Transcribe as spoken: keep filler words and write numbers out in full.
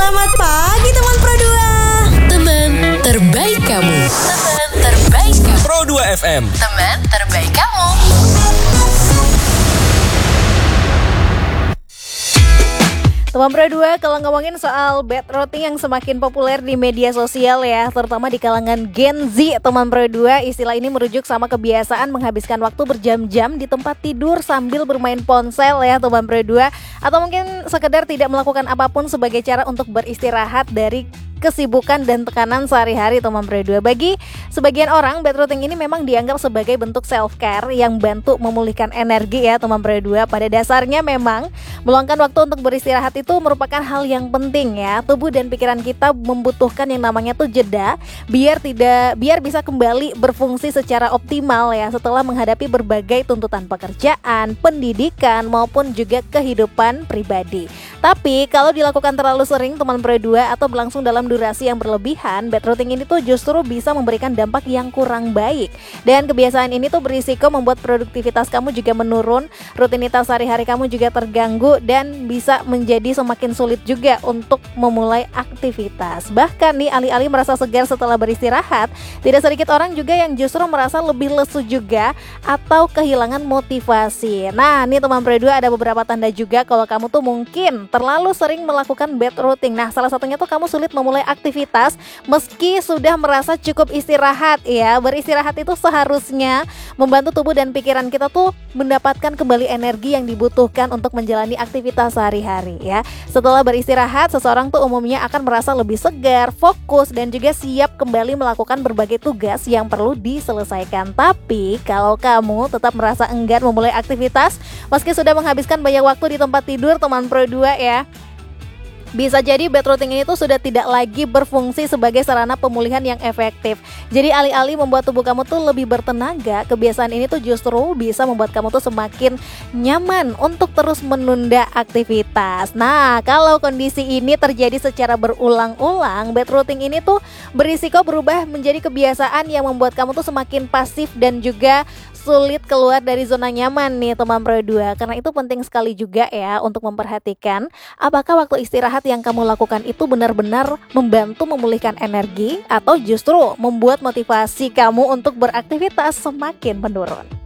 Selamat pagi teman Pro dua. Teman terbaik kamu. Teman terbaik kamu. Pro dua F M. Teman terbaik kamu. Teman Pro dua, kalau ngomongin soal bed rotting yang semakin populer di media sosial ya, terutama di kalangan Gen Z, teman Pro dua, istilah ini merujuk sama kebiasaan menghabiskan waktu berjam-jam di tempat tidur sambil bermain ponsel ya, teman Pro dua, atau mungkin sekedar tidak melakukan apapun sebagai cara untuk beristirahat dari kesibukan dan tekanan sehari-hari, teman Pro dua. Bagi sebagian orang, bed rotting ini memang dianggap sebagai bentuk self-care yang bantu memulihkan energi ya, teman Pro dua. Pada dasarnya memang meluangkan waktu untuk beristirahat itu merupakan hal yang penting ya. Tubuh dan pikiran kita membutuhkan yang namanya tuh jeda biar tidak biar bisa kembali berfungsi secara optimal ya setelah menghadapi berbagai tuntutan pekerjaan, pendidikan maupun juga kehidupan pribadi. Tapi kalau dilakukan terlalu sering, teman Pro dua, atau berlangsung dalam durasi yang berlebihan, bed rotting ini tuh justru bisa memberikan dampak yang kurang baik. Dan kebiasaan ini tuh berisiko membuat produktivitas kamu juga menurun, rutinitas sehari-hari kamu juga terganggu, dan bisa menjadi semakin sulit juga untuk memulai aktivitas. Bahkan nih, alih-alih merasa segar setelah beristirahat, tidak sedikit orang juga yang justru merasa lebih lesu juga atau kehilangan motivasi. Nah, nih teman Pro dua, ada beberapa tanda juga kalau kamu tuh mungkin terlalu sering melakukan bed rotting. Nah, salah satunya tuh kamu sulit memulai aktivitas meski sudah merasa cukup istirahat ya. Beristirahat itu seharusnya membantu tubuh dan pikiran kita tuh mendapatkan kembali energi yang dibutuhkan untuk menjalani aktivitas sehari-hari ya. Setelah beristirahat, seseorang tuh umumnya akan merasa lebih segar, fokus, dan juga siap kembali melakukan berbagai tugas yang perlu diselesaikan. Tapi kalau kamu tetap merasa enggan memulai aktivitas meski sudah menghabiskan banyak waktu di tempat tidur, teman Pro dua ya, bisa jadi bed rotting ini tuh sudah tidak lagi berfungsi sebagai sarana pemulihan yang efektif. Jadi alih-alih membuat tubuh kamu tuh lebih bertenaga, kebiasaan ini tuh justru bisa membuat kamu tuh semakin nyaman untuk terus menunda aktivitas. Nah, kalau kondisi ini terjadi secara berulang-ulang, bed rotting ini tuh berisiko berubah menjadi kebiasaan yang membuat kamu tuh semakin pasif dan juga sulit keluar dari zona nyaman nih, teman Pro dua. Karena itu penting sekali juga ya untuk memperhatikan apakah waktu istirahat yang kamu lakukan itu benar-benar membantu memulihkan energi atau justru membuat motivasi kamu untuk beraktivitas semakin menurun.